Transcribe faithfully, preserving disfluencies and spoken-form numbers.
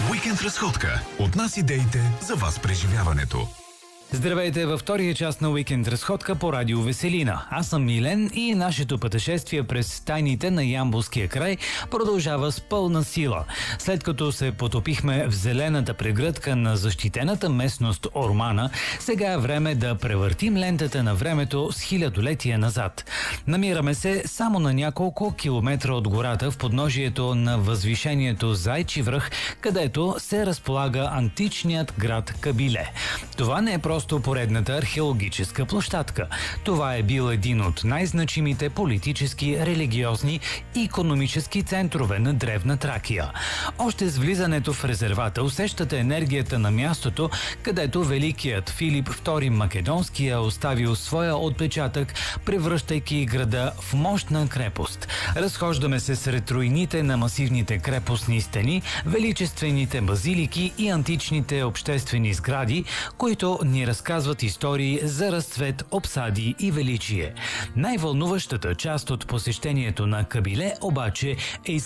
Уикенд разходка. От нас идеите, за вас преживяването. Здравейте във втория част на Уикенд разходка по радио Веселина. Аз съм Милен и нашето пътешествие през тайните на Ямболския край продължава с пълна сила. След като се потопихме в зелената прегръдка на защитената местност Ормана, сега е време да превъртим лентата на времето с хилядолетия назад. Намираме се само на няколко километра от гората в подножието на възвишението Зайчи връх, където се разполага античният град Кабиле. Това не е просто Просто поредната археологическа площадка. Това е бил един от най-значимите политически, религиозни и икономически центрове на древна Тракия. Още с влизането в резервата усещате енергията на мястото, където великият Филип втори Македонски е оставил своя отпечатък, превръщайки града в мощна крепост. Разхождаме се сред руините на масивните крепостни стени, величествените базилики и античните обществени сгради, които ни разказват истории за разцвет, обсади и величие. Най-вълнуващата част от посещението на Кабиле обаче е